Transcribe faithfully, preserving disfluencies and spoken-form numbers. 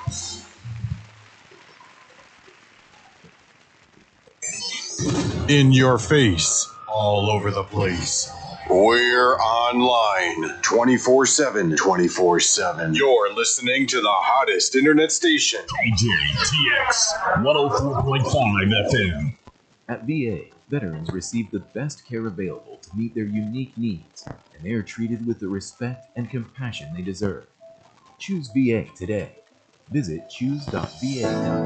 In your face, all over the place. We're online twenty-four seven. twenty-four seven. You're listening to the hottest internet station. D J T X one oh four point five F M. At V A, veterans receive the best care available to meet their unique needs, and they are treated with the respect and compassion they deserve. Choose V A today. Visit choose dot v a dot